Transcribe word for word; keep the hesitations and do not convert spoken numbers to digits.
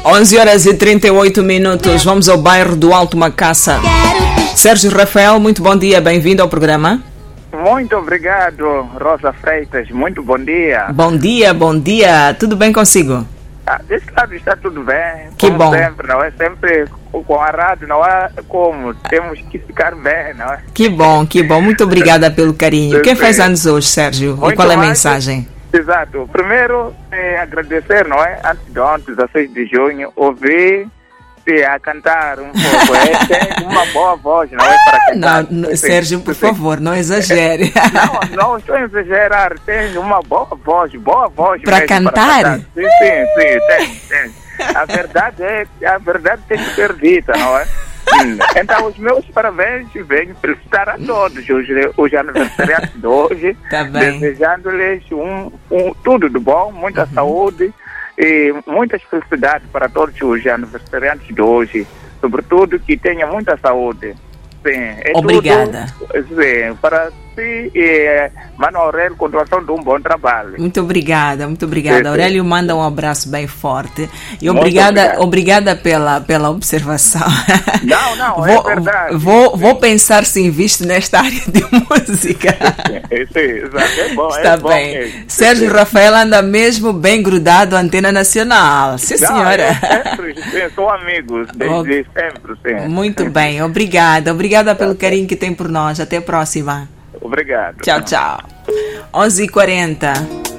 onze horas e trinta e oito minutos. Vamos ao bairro do Alto Macaça. Sérgio Rafael, muito bom dia, bem-vindo ao programa. Muito obrigado, Rosa Freitas, muito bom dia. Bom dia, bom dia, tudo bem consigo? Ah, desse lado está tudo bem, que como bom. sempre, não é? Sempre com a rádio, não é como, temos que ficar bem, não é? Que bom, que bom, muito obrigada pelo carinho. Quem faz anos hoje, Sérgio? Muito e qual é a mais, mensagem? Exato, primeiro é agradecer, não é? Antes de ontem, dezasseis de junho, ouvi a cantar um pouco, é, tem uma boa voz, não é? Para cantar. Não, não, sim, Sérgio, por sim. favor, não exagere. Não, não estou a exagerar, tem uma boa voz, boa voz Para mesmo cantar? para cantar. Sim, sim, sim, tem, tem. A verdade é, a verdade tem que ser dita, não é? Hum. Então, os meus parabéns e venho felicitar a todos os, os aniversariantes de hoje, Tá bem. desejando-lhes um, um, tudo de bom, muita uhum. saúde e muitas felicidades para todos os aniversariantes de hoje, sobretudo que tenham muita saúde. Sim, é obrigada. Tudo, sim, para si e Manuel Aurélio, continuação de um bom trabalho. Muito obrigada, muito obrigada. Sim, sim. Aurélio manda um abraço bem forte e obrigada, obrigado. obrigada pela, pela observação. Não, não, vou, é verdade. Vou, vou pensar se invisto nesta área de música. Sim, sim, é bom. Está é bem. Bom, sim, Sérgio sim. Rafael anda mesmo bem grudado à Antena Nacional. Sim, não, senhora. Sempre, sim, sou amigos, desde oh, sempre, sim. Muito bem, obrigada. Obrigada pelo carinho que tem por nós. Até a próxima. Obrigado. Tchau, tchau. onze e quarenta.